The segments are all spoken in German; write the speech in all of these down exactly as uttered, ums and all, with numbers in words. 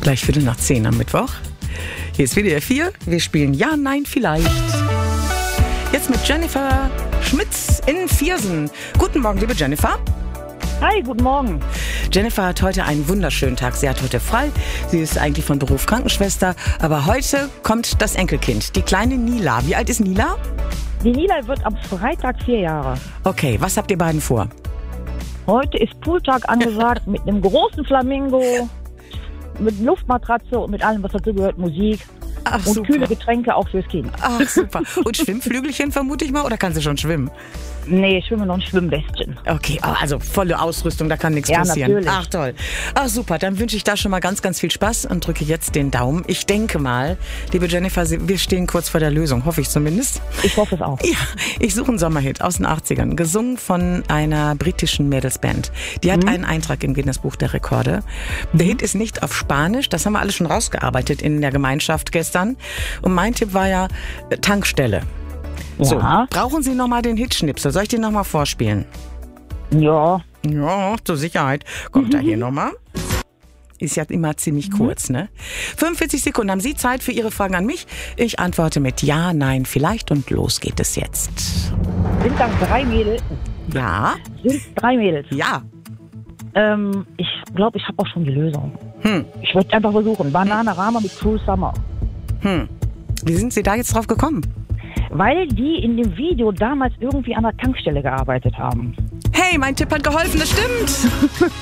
Gleich Viertel nach zehn am Mittwoch. Hier ist W D R vier. Wir spielen Ja, Nein, Vielleicht. Jetzt mit Jennifer Schmitz in Viersen. Guten Morgen, liebe Jennifer. Hi, guten Morgen. Jennifer hat heute einen wunderschönen Tag. Sie hat heute frei. Sie ist eigentlich von Beruf Krankenschwester. Aber heute kommt das Enkelkind, die kleine Nila. Wie alt ist Nila? Die Nila wird am Freitag vier Jahre. Okay, was habt ihr beiden vor? Heute ist Pooltag angesagt mit einem großen Flamingo, mit Luftmatratze und mit allem, was dazu gehört, Musik. Ach, und super. kühle Getränke auch fürs Kind. Ach, super. Und Schwimmflügelchen vermute ich mal, oder kann sie schon schwimmen? Nee, ich schwimme noch ein Schwimmwestchen. Okay, also volle Ausrüstung, da kann nichts Ja, passieren. natürlich. Ach, toll. Ach, super, dann wünsche ich da schon mal ganz, ganz viel Spaß und drücke jetzt den Daumen. Ich denke mal, liebe Jennifer, Sie- wir stehen kurz vor der Lösung, hoffe ich zumindest. Ich hoffe es auch. Ja, ich suche einen Sommerhit aus den achtzigern, gesungen von einer britischen Mädelsband. Die hat einen Eintrag im Guinness-Buch der Rekorde. Der Hit ist nicht auf Spanisch, das haben wir alles schon rausgearbeitet in der Gemeinschaft gestern. Und mein Tipp war ja äh, Tankstelle. So, Ja. brauchen Sie nochmal den Hitschnipsel? Soll ich den nochmal vorspielen? Ja. Ja, zur Sicherheit. Kommt er hier nochmal? Ist ja immer ziemlich kurz, ne? fünfundvierzig Sekunden haben Sie Zeit für Ihre Fragen an mich. Ich antworte mit Ja, Nein, Vielleicht und los geht es jetzt. Sind das drei Mädels? Ja, Sind drei Mädels? ja. Ähm, ich glaube, ich habe auch schon die Lösung. Hm, Ich würde einfach versuchen. Bananarama mit Cruel Summer. hm. Wie sind Sie da jetzt drauf gekommen? Weil die in dem Video damals irgendwie an der Tankstelle gearbeitet haben. Hey, mein Tipp hat geholfen, das stimmt.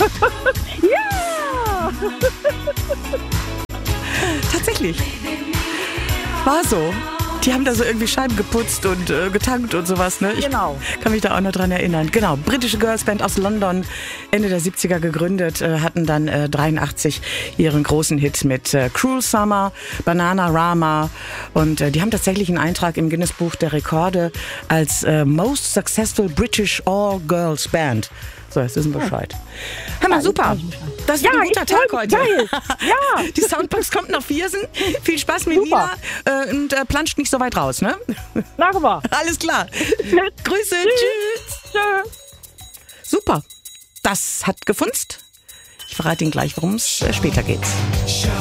Ja! Tatsächlich. War so. Die haben da so irgendwie Scheiben geputzt und äh, getankt und sowas, ne? Ich Genau. kann mich da auch noch dran erinnern. Genau, britische Girlsband aus London, Ende der siebziger gegründet, äh, hatten dann äh, dreiundachtzig ihren großen Hit mit äh, Cruel Summer, Bananarama und äh, die haben tatsächlich einen Eintrag im Guinness-Buch der Rekorde als äh, Most Successful British All-Girls Band. So, jetzt wissen wir Bescheid. Hör mal, Ja, super. jetzt weiß ich Bescheid. Das ist Ja, ein guter ich Tag freu heute. mich. Geil. Ja. Die Soundbox kommt nach Viersen. Viel Spaß mit Super. Nina äh, und äh, planscht nicht so weit raus, ne? Sag mal. Alles klar. Grüße. Tschüss. Tschüss. Super. Das hat gefunzt. Ich verrate Ihnen gleich, worum es äh, später geht.